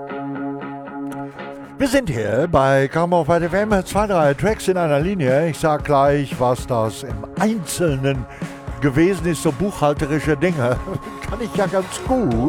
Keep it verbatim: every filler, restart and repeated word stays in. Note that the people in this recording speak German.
Wir sind hier bei Come Auf F M, zwei, drei Tracks in einer Linie. Ich sag gleich, was das im Einzelnen gewesen ist, so buchhalterische Dinge. Kann ich ja ganz gut.